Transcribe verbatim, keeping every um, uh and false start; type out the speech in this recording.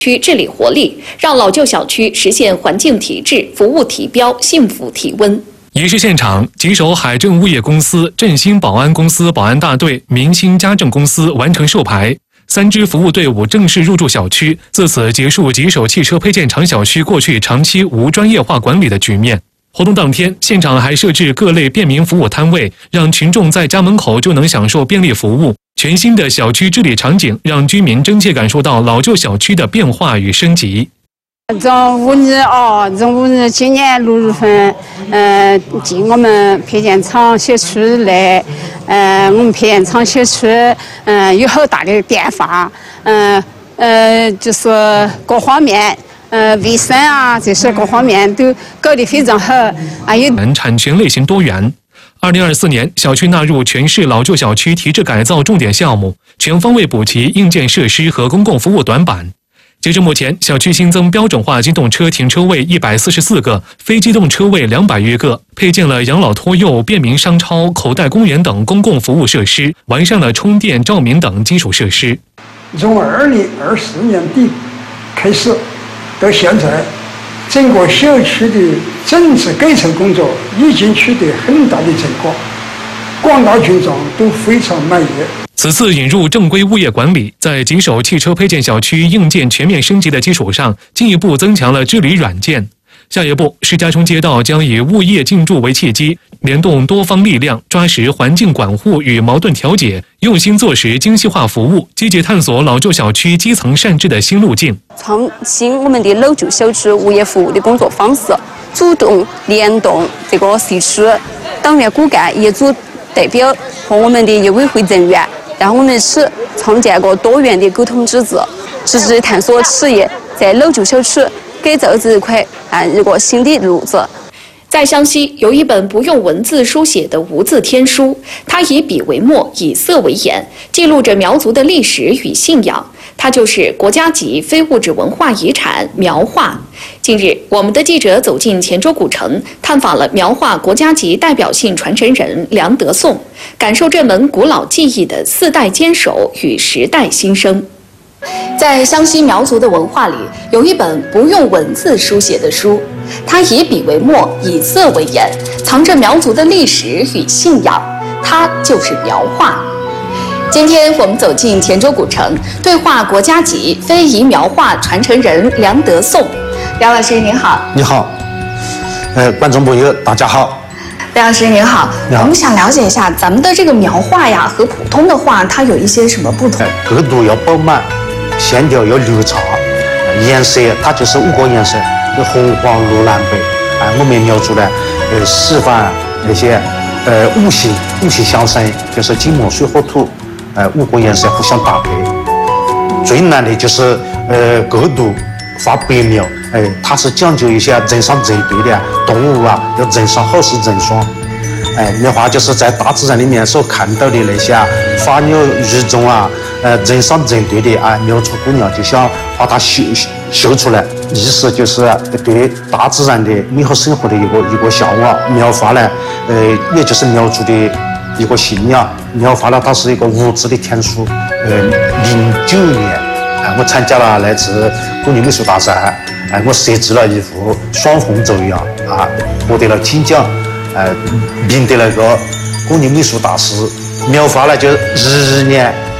区治理活力，让老旧小区实现环境提质、服务提标、幸福提温。 仪式现场，吉首海政物业公司、振兴保安公司保安大队、明星家政公司完成授牌，三支服务队伍正式入驻小区，自此结束吉首汽车配件厂小区过去长期无专业化管理的局面。活动当天，现场还设置各类便民服务摊位，让群众在家门口就能享受便利服务。全新的小区治理场景，让居民真切感受到老旧小区的变化与升级。 从五日哦，从五日今年六月份，呃，进我们配件厂小区来，呃，我们配件厂小区，嗯、呃，有好大的变化，嗯 呃, 呃，就是各方面。呃，卫生啊，这些各方面都搞得非常好。还有产权类型多元。二零二四年，小区纳入全市老旧小区提质改造重点项目，全方位补齐硬件设施和公共服务短板。截至目前，小区新增标准化机动车停车位一百四十四个，非机动车位两百余个，配建了养老托幼、便民商超、口袋公园等公共服务设施，完善了充电、照明等基础设施。 从二零二四年底开始。到现在，整个小区的整治改造工作已经取得很大的成果，广大群众都非常满意。 此次引入正规物业管理，在吉首汽车配件小区硬件全面升级的基础上，进一步增强了治理软件。下一步，市家冲街道将以物业进驻为契机，联动多方力量，抓实环境管护与矛盾调解，用心做实精细化服务，积极探索老旧小区基层善治的新路径。 创新我们的老旧小区物业服务的工作方式，主动联动这个社区党员骨干、业主代表和我们的业委会人员，让我们市创建个多元的沟通机制，积极探索企业在老旧小区改造这一块啊一个新的路子。 在湘西有一本不用文字书写的无字天书，它以笔为墨，以色为颜，记录着苗族的历史与信仰。它就是国家级非物质文化遗产苗画。近日，我们的记者走进黔州古城，探访了苗画国家级代表性传承人梁德颂，感受这门古老技艺的四代坚守与时代新生。在湘西苗族的文化里，有一本不用文字书写的书，它以笔为墨，以色为颜，藏着苗族的历史与信仰，它就是苗画。今天我们走进黔州古城，对话国家级非遗苗画传承人梁德颂。梁老师您好。 你好，呃，观众朋友大家好。 梁老师您好，我们想了解一下咱们的这个苗画呀和普通的画它有一些什么不同？ 格度要饱满，线条要流畅，颜色它就是五个颜色，有红黄绿蓝白。啊，我们苗族呢，呃，示范那些呃五行五行相生，就是金木水火土。呃，五个颜色互相搭配，最难的就是呃格度画白描，哎，它是讲究一些人上人对的，动物啊要人上好是人双，哎，苗画就是在大自然里面所看到的那些啊花鸟鱼虫啊，呃人上人对的啊，苗族姑娘就想把它绣绣出来，意思就是对大自然的美好生活的一个一个向往。苗画呢，呃，也就是苗族的一个信仰。苗画呢，它是一个无字的天书。呃，零九年，哎，我参加了来自国立美术大赛，哎，我设计了一幅双凤奏阳啊，获得了金奖，哎，赢得了个国立美术大师。苗画呢，就日年